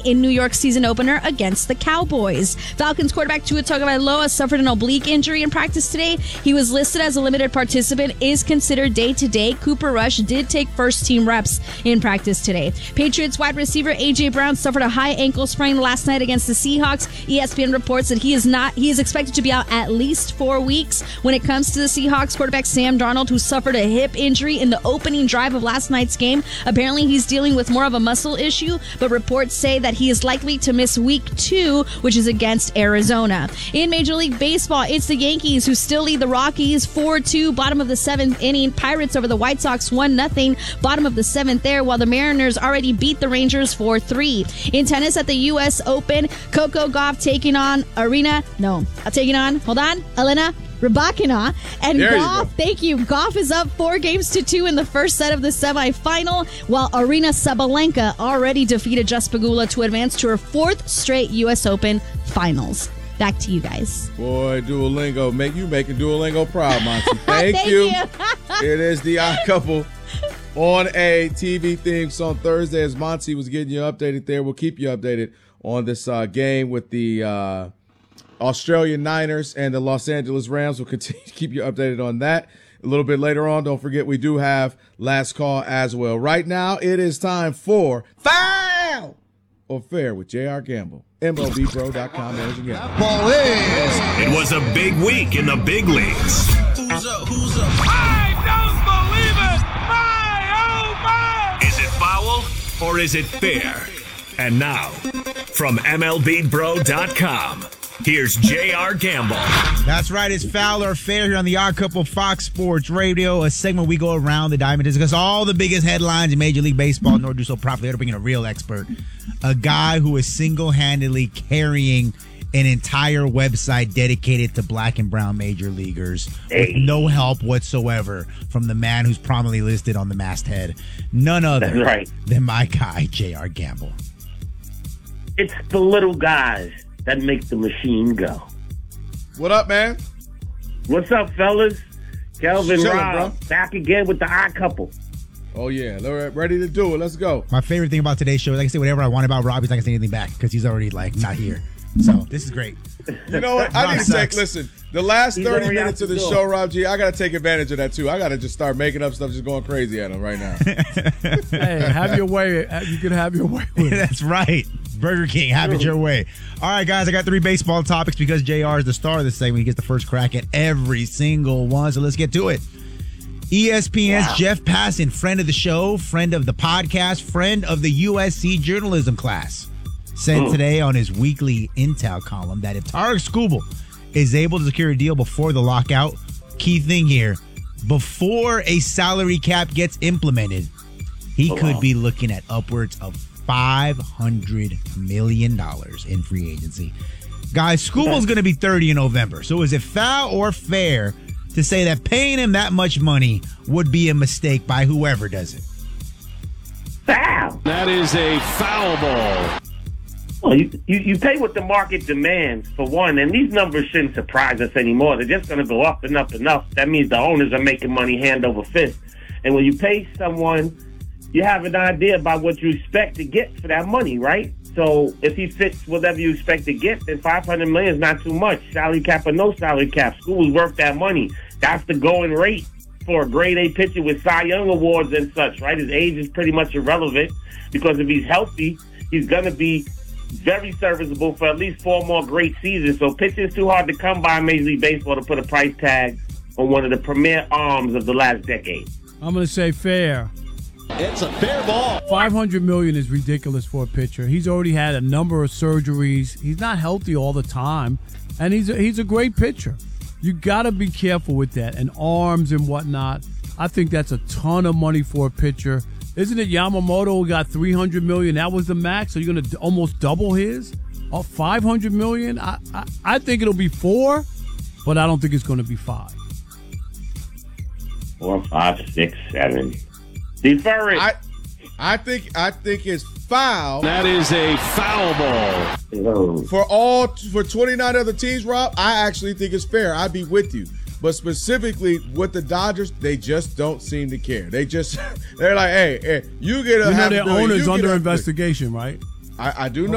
in New York's season opener against the Cowboys. Falcons quarterback Tua Tagovailoa suffered an oblique injury in practice today. He was listed as a limited participant, is considered day-to-day. Cooper Rush did take first-team reps in practice today. Patriots wide receiver A.J. Brown suffered a high ankle sprain last night against the Seahawks. ESPN reports that he is expected to be out at least 4 weeks. When it comes to the Seahawks, quarterback Sam Darnold, who suffered a hip injury in the opening drive of last night's game, apparently he's dealing with more of a muscle issue, but reports say that he is likely to miss week 2, which is against Arizona. In Major League Baseball, it's the Yankees who still lead the Rockies 4-2, bottom of the 7th inning. Pirates over the White Sox 1-0, bottom of the 7th there, while the Mariners already beat the Rangers 4-3. In tennis at the U.S. Open, Coco Gauff taking on Elena Rybakina, and Gauff is up 4-2 in the first set of the semifinal, while Aryna Sabalenka already defeated Jess Pegula to advance to her 4th straight U.S. Open finals. Back to you guys. Boy, Duolingo, making Duolingo proud, Monty. Thank you. It is the Odd Couple on a TV theme on Thursday. As Monty was getting you updated there, we'll keep you updated on this game with the Australian Niners and the Los Angeles Rams. We'll continue to keep you updated on that a little bit later on. Don't forget, we do have last call as well. Right now, it is time for Foul or Fair with J.R. Gamble. MLBPro.com. Ball is. It was a big week in the big leagues. Who's up? I don't believe it! My, oh my! Is it foul or is it fair? And now, from MLBPro.com, here's J.R. Gamble. That's right. It's Foul or Fair here on the Odd Couple Fox Sports Radio, a segment we go around the diamond to discuss all the biggest headlines in Major League Baseball, nor do so properly. They're bringing a real expert, a guy who is single-handedly carrying an entire website dedicated to black and brown major leaguers with no help whatsoever from the man who's prominently listed on the masthead. None other than my guy, J.R. Gamble. It's the little guys that make the machine go. What up, man? What's up, fellas? Kelvin Chilling, Rob, back again with the Odd Couple. Oh, yeah. They're ready to do it. Let's go. My favorite thing about today's show is I can say whatever I want about Rob. He's not going to say anything back because he's already, not here. So, this is great. You know what? I need to listen, the last 30 minutes of the show, Rob G, I got to take advantage of that, too. I got to just start making up stuff, just going crazy at him right now. Hey, have your way. You can have your way with it. That's right. Burger King, have it your way. All right, guys, I got 3 baseball topics because JR is the star of this segment. He gets the first crack at every single one, so let's get to it. ESPN's Jeff Passan, friend of the show, friend of the podcast, friend of the USC journalism class, said today on his weekly Intel column that if Tarek Skubal is able to secure a deal before the lockout, key thing here, before a salary cap gets implemented, he could be looking at upwards of $500 million in free agency. Guys, Skubal's going to be 30 in November. So is it foul or fair to say that paying him that much money would be a mistake by whoever does it? Foul. That is a foul ball. Well, you pay what the market demands, for one, and these numbers shouldn't surprise us anymore. They're just going to go up and up and up. That means the owners are making money hand over fist. And when you pay someone, you have an idea about what you expect to get for that money, right? So if he fits whatever you expect to get, then $500 million is not too much. Salary cap or no salary cap, School's worth that money. That's the going rate for a grade A pitcher with Cy Young awards and such, right? His age is pretty much irrelevant because if he's healthy, he's going to be very serviceable for at least 4 more great seasons. So pitching is too hard to come by in Major League Baseball to put a price tag on one of the premier arms of the last decade. I'm going to say fair. It's a fair ball. $500 million is ridiculous for a pitcher. He's already had a number of surgeries. He's not healthy all the time, and he's a great pitcher. You got to be careful with that, and arms and whatnot. I think that's a ton of money for a pitcher. Isn't it Yamamoto who got $300 million? That was the max, so you're going to almost double his? $500 million? I think it'll be 4, but I don't think it's going to be 5. 4, 5, 6, 7. Defer it. I think it's foul. That is a foul ball. For 29 other teams, Rob, I actually think it's fair. I'd be with you. But specifically with the Dodgers, they just don't seem to care. They're like, hey, you get a half their million, owner's under investigation, right? I do know.